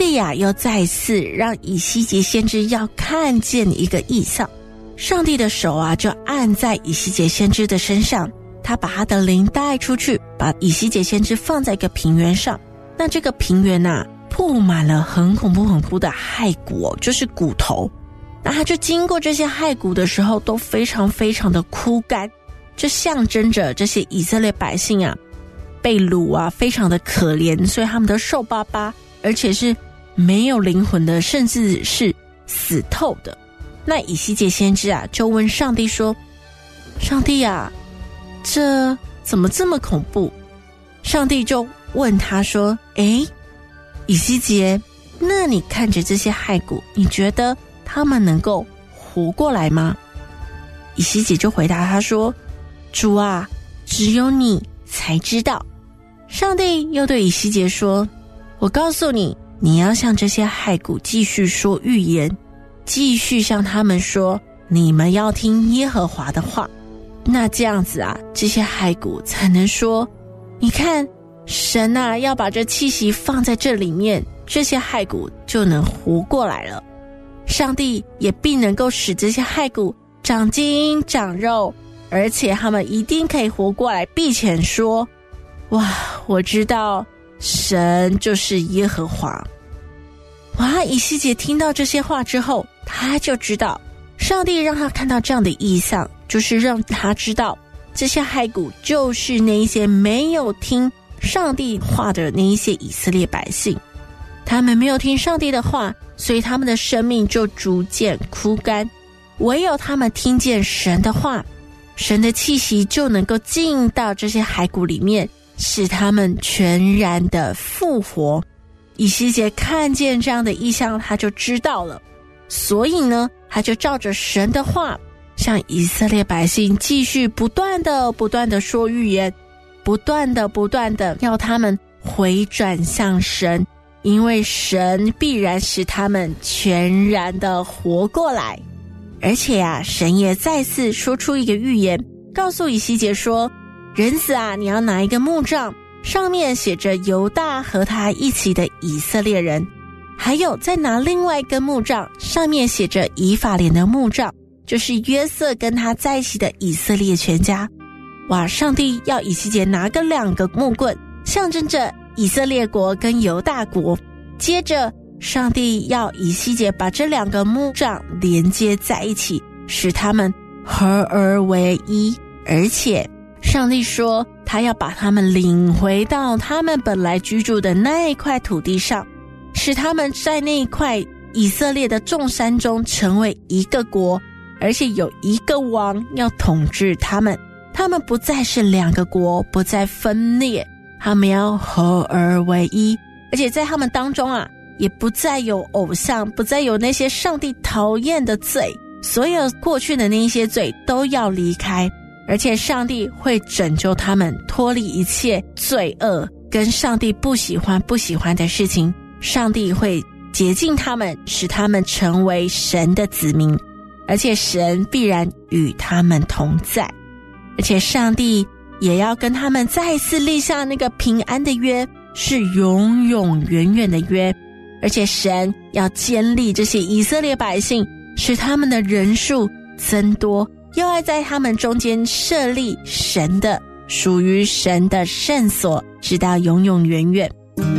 帝啊又再次让以西结先知要看见一个异象。上帝的手啊就按在以西结先知的身上，他把他的灵带出去，把以西结先知放在一个平原上。那这个平原啊铺满了很恐怖的骸骨就是骨头。那他就经过这些骸骨的时候都非常的枯干，这象征着这些以色列百姓啊被掳啊非常的可怜，所以他们都瘦巴巴，而且是没有灵魂的，甚至是死透的。那以西结先知啊就问上帝说，上帝啊，这怎么这么恐怖？上帝就问他说，以西结，那你看着这些骸骨，你觉得他们能够活过来吗？以西结就回答他说，主啊，只有你才知道。上帝又对以西结说，我告诉你，你要向这些骸骨继续说预言，继续向他们说，你们要听耶和华的话。那这样子啊，这些骸骨才能说，你看，神啊要把这气息放在这里面，这些骸骨就能活过来了。上帝也必能够使这些骸骨长筋长肉，而且他们一定可以活过来，并且说，哇，我知道神就是耶和华。哇，以西结听到这些话之后，他就知道上帝让他看到这样的异象，就是让他知道这些骸骨就是那一些没有听上帝话的那一些以色列百姓。他们没有听上帝的话，所以他们的生命就逐渐枯干。唯有他们听见神的话，神的气息就能够进到这些骸骨里面，使他们全然的复活。以西结看见这样的异象，他就知道了，所以呢，他就照着神的话，向以色列百姓继续不断的说预言，不断的要他们回转向神，因为神必然使他们全然的活过来。而且啊，神也再次说出一个预言，告诉以西结说，人子啊，你要拿一个木杖，上面写着犹大和他一起的以色列人，还有再拿另外一根木杖，上面写着以法莲的木杖，就是约瑟跟他在一起的以色列全家。哇，上帝要以西结拿个2个木棍，象征着以色列国跟犹大国。接着上帝要以西结把这2个木杖连接在一起，使他们合而为一。而且上帝说他要把他们领回到他们本来居住的那一块土地上，使他们在那一块以色列的众山中成为一个国，而且有一个王要统治他们。他们不再是2个国，不再分裂，他们要合而为一。而且在他们当中啊，也不再有偶像，不再有那些上帝讨厌的罪，所有过去的那一些罪都要离开。而且上帝会拯救他们脱离一切罪恶跟上帝不喜欢的事情，上帝会洁净他们，使他们成为神的子民，而且神必然与他们同在。而且上帝也要跟他们再次立下那个平安的约，是永永远远的约。而且神要建立这些以色列百姓，使他们的人数增多，又要在他们中间设立神的属于神的圣所，直到永永远远。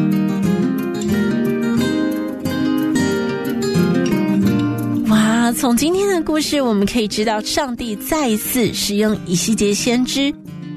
哇，从今天的故事我们可以知道，上帝再一次使用以西结先知，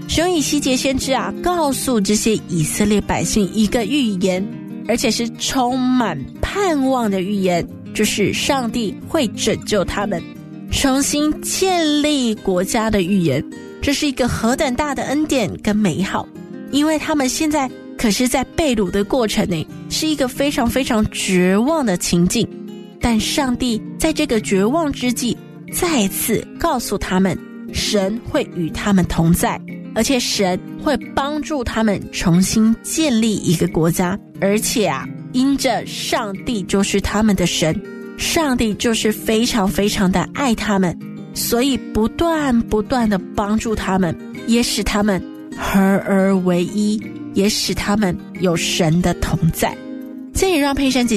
告诉这些以色列百姓一个预言，而且是充满盼望的预言，就是上帝会拯救他们，重新建立国家的预言。这是一个何等大的恩典跟美好，因为他们现在可是在被掳的过程内，是一个非常绝望的情境。但上帝在这个绝望之际，再次告诉他们，神会与他们同在，而且神会帮助他们重新建立一个国家。而且啊，因着上帝就是他们的神，上帝就是非常的爱他们，所以不断的帮助他们，也使他们合而为一，也使他们有神的同在。这也让佩珊姐